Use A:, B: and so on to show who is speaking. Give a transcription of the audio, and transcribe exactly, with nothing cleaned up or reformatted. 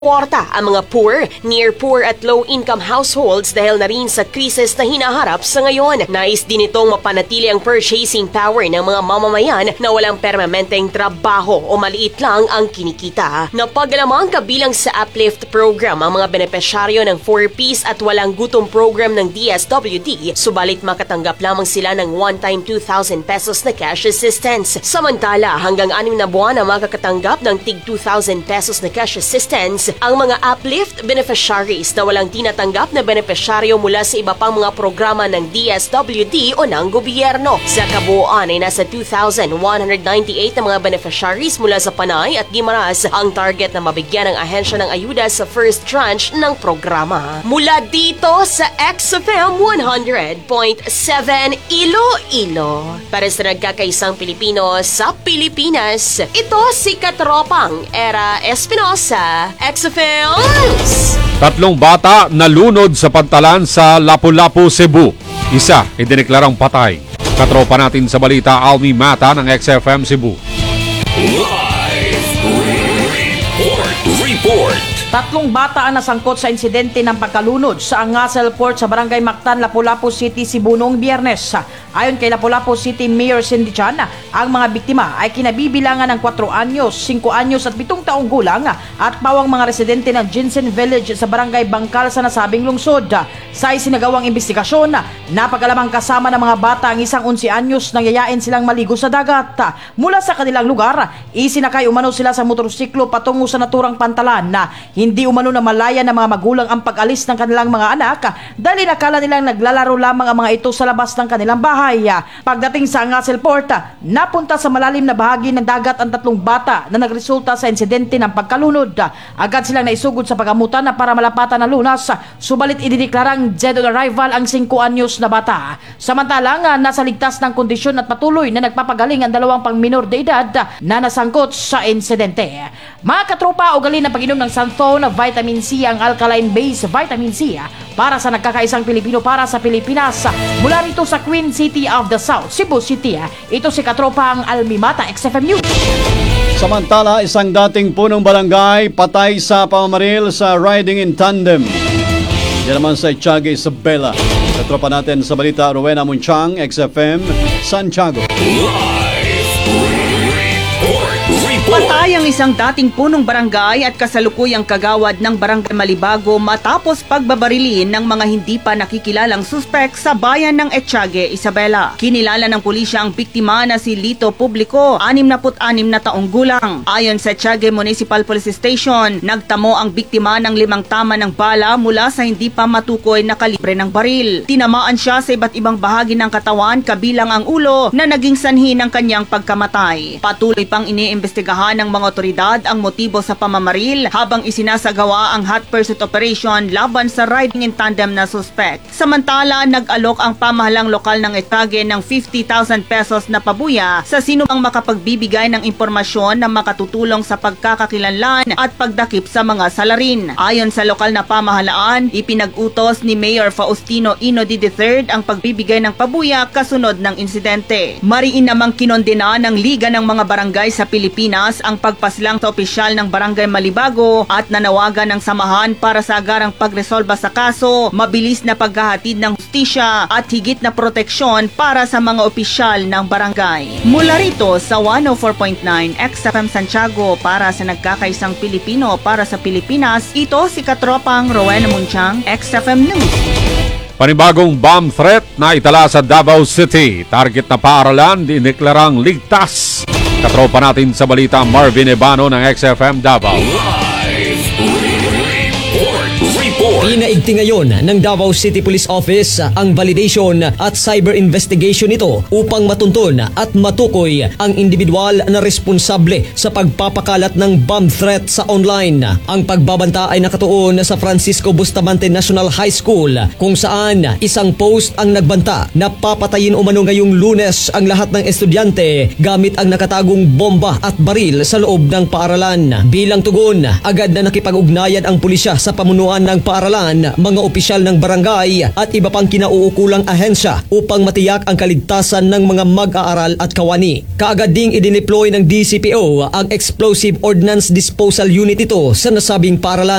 A: Suporta ang mga poor, near-poor at low-income households dahil na rin sa krisis na hinaharap sa ngayon. Nais din itong mapanatili ang purchasing power ng mga mamamayan na walang permanenteng trabaho o maliit lang ang kinikita. Napagalamang kabilang sa Uplift program ang mga benepisyaryo ng four piece at walang gutom program ng D S W D, subalit makatanggap lamang sila ng one-time two thousand pesos na cash assistance. Samantala, hanggang anim na buwan na makakatanggap ng tig two thousand pesos na cash assistance ang mga Uplift beneficiaries na walang tinatanggap na benepisyaryo mula sa iba pang mga programa ng D S W D o ng gobyerno. Sa kabuuan ay nasa two thousand one hundred ninety-eight na mga beneficiaries mula sa Panay at Guimaras ang target na mabigyan ng ahensya ng ayuda sa first tranche ng programa. Mula dito sa X F M one hundred point seven Iloilo. Para sa nagkakaisang Pilipino sa Pilipinas, ito si Katropang Era Espinosa, X F M.
B: Tatlong bata nalunod sa pantalan sa Lapu-Lapu, Cebu. Isa idineklarang patay. Katropa natin sa balita, Almi Mata ng X F M Cebu.
C: Live report. Report.
D: Tatlong bata ang nasangkot sa insidente ng pagkalunod sa Angasel Port sa Barangay Mactan, Lapu-Lapu City, Cebu noong Biyernes. Ayon kay Lapu-Lapu City Mayor Cindy Chan, ang mga biktima ay kinabibilangan ng four anyos, five anyos at pitong taong gulang at pawang mga residente ng Jinsen Village sa Barangay Bangkal sa nasabing lungsod. Sa isinagawang investigasyon, napagalamang kasama ng mga bata ang isang eleven anyos nang yayain silang maligo sa dagat. Mula sa kanilang lugar, isinakay umano sila sa motorsiklo patungo sa naturang pantalan na hindi umano na malaya ng mga magulang ang pag-alis ng kanilang mga anak dahil nakala nilang naglalaro lamang ang mga ito sa labas ng kanilang bahay. Pagdating sa Angasel Port, napunta sa malalim na bahagi ng dagat ang tatlong bata na nagresulta sa insidente ng pagkalunod. Agad silang naisugod sa pagamutan para malapatan ng lunas, subalit idineklarang dead on arrival ang five anyos na bata. Samantalang nasa ligtas ng kondisyon at patuloy na nagpapagaling ang dalawang pang minor de edad na nasangkot sa insidente. Mga katropa, ugali na pag-inom ng Santhone Vitamin C ang alkaline-based vitamin C para sa nagkakaisang Pilipino para sa Pilipinas. Mula rito sa Queen City of the South, Cebu City, ito si Katropang Almi Mata, X F M News.
E: Samantala, isang dating punong barangay patay sa pamamaril sa riding in tandem. Yan naman sa Etiaga, Isabela. Katropa natin sa balita, Rowena Munchang, X F M, Santiago.
F: Patay ang isang dating punong barangay at kasalukuyang kagawad ng Barangay Malibago matapos pagbabarilin ng mga hindi pa nakikilalang suspek sa bayan ng Etiaga, Isabela. Kinilala ng pulisya ang biktima na si Lito Publico, sixty-six na taong gulang. Ayon sa Etiaga Municipal Police Station, nagtamo ang biktima ng limang tama ng bala mula sa hindi pa matukoy na kalibre ng baril. Tinamaan siya sa iba't ibang bahagi ng katawan kabilang ang ulo na naging sanhi ng kanyang pagkamatay. Patuloy pang iniimbestigahan ng mga otoridad ang motibo sa pamamaril habang isinasagawa ang hot pursuit operation laban sa riding in tandem na suspect. Samantala, nag-alok ang pamahalang lokal ng Etiaga ng fifty thousand pesos na pabuya sa sino mang makapagbibigay ng impormasyon na makatutulong sa pagkakakilanlan at pagdakip sa mga salarin. Ayon sa lokal na pamahalaan, ipinag-utos ni Mayor Faustino Ino the third ang pagbibigay ng pabuya kasunod ng insidente. Mariin namang kinondena ng Liga ng mga Barangay sa Pilipinas ang pagpaslang sa opisyal ng Barangay Malibago at nanawagan ng samahan para sa agarang pagresolba sa kaso, mabilis na paghahatid ng hustisya at higit na proteksyon para sa mga opisyal ng barangay. Mula rito sa one oh four point nine X F M Santiago para sa nagkakaisang Pilipino para sa Pilipinas, ito si Katropang Rowena Munchang, X F M News.
B: Panibagong bomb threat na itala sa Davao City. Target na paaralan, dineklarang ligtas. Katropa natin sa balita, Marvin Ebano ng X F M Davao.
C: Live report. Report.
G: Inaigti ngayon ng Davao City Police Office ang validation at cyber investigation nito upang matunton at matukoy ang individual na responsable sa pagpapakalat ng bomb threat sa online. Ang pagbabanta ay nakatuon sa Francisco Bustamante National High School kung saan isang post ang nagbanta na papatayin umano ngayong Lunes ang lahat ng estudyante gamit ang nakatagong bomba at baril sa loob ng paaralan. Bilang tugon, agad na nakipag-ugnayan ang pulisya sa pamunuan ng paaralan mga opisyal ng barangay at iba pang kinauukulang ahensya upang matiyak ang kaligtasan ng mga mag-aaral at kawani. Kaagad ding idineploy ng D C P O ang Explosive Ordnance Disposal Unit ito sa nasabing paaralan.